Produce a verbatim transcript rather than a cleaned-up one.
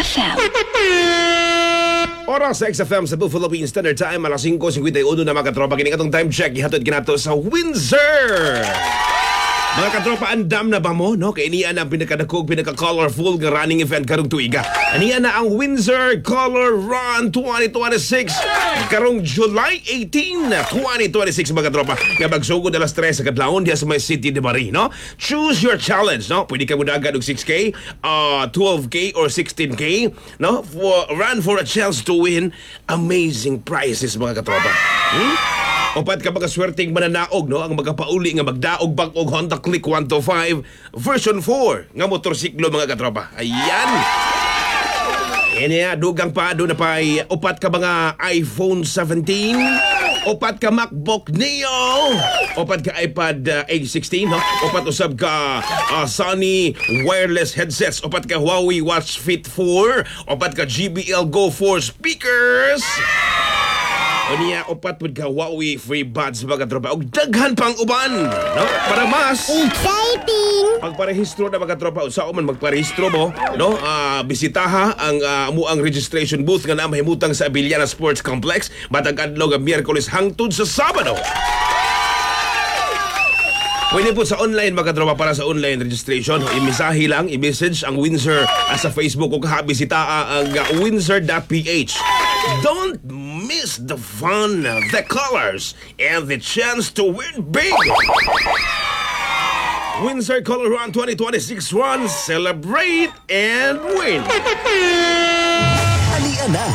F M. Oras sa X F M sa Philippine Standard Time, alas five fifty-one na mga katropa. Kini katong time check, ihatod kinato sa Windsor. Mga katropa, andam na ba mo, no? Kaya niya na ang pinakadakog, pinaka-colorful nga running event karong tuiga. Aniya na ang Windsor Color Run twenty twenty-six karong July eighteenth, twenty twenty-six, mga katropa. Nga magsugod alas tres sa kadlawon diya sa may City de Marie, no? Choose your challenge, no? Pwede ka mo na agad og six K, uh, twelve K, or sixteen K, no? For, run for a chance to win amazing prizes, mga katropa. Hmm? Upat ka makaswerteng mananaog, no? Ang magapauli nga magdaog bang og Honda Click one twenty-five version four nga motorsiklo, mga katropa. Ayan! Yan, dugang pa, doon na pa ay upat ka mga iPhone seventeen, upat ka MacBook Neo, upat ka iPad uh, A sixteen, no? Upat usab ka uh, Sony wireless headsets, upat ka Huawei Watch Fit four, upat ka J B L Go four speakers, o niya, upat pod ka Huawei free buds, mga tropa. Og daghan pang uban, no? Para mas Exciting! pagparehistro na, mga tropa. Sa man magparehistro mo, no? Uh, bisitaha ang uh, muang registration booth nga na mahimutang sa Abiliana Sports Complex matag adlaw nga Miyerkules hangtod sa Sabado. Pwede po sa online, mga tropa, para sa online registration. Imisahi lang, i-message ang Windsor uh, sa Facebook o kahabisita ang uh, windsor dot p h. Don't miss the fun, the colors, and the chance to win big. Windsor Color Run twenty twenty-six Run, celebrate and win. Halika na!